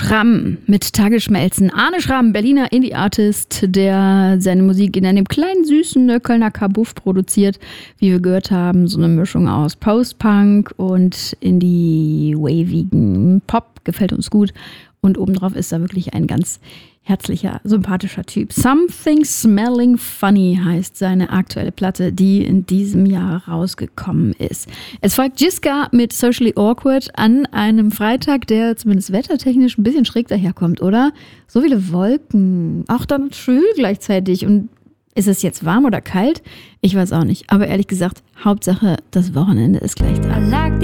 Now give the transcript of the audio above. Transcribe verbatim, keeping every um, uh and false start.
Schramm mit Tagesschmelzen. Arne Schramm, Berliner Indie-Artist, der seine Musik in einem kleinen, süßen Kölner Kabuff produziert. Wie wir gehört haben, so eine Mischung aus Post-Punk und Indie-wavigen Pop. Gefällt uns gut. Und obendrauf ist er wirklich ein ganz herzlicher, sympathischer Typ. Something Smelling Funny heißt seine aktuelle Platte, die in diesem Jahr rausgekommen ist. Es folgt Jiska mit Socially Awkward an einem Freitag, der zumindest wettertechnisch ein bisschen schräg daherkommt, oder? So viele Wolken, auch dann schwül gleichzeitig. Und ist es jetzt warm oder kalt? Ich weiß auch nicht. Aber ehrlich gesagt, Hauptsache, das Wochenende ist gleich da.